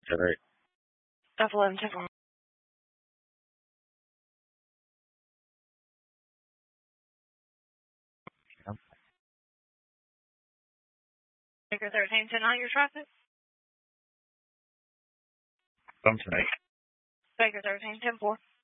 Correct. F11 10 Baker 13 10 on your traffic. Something. Baker 13 10 4.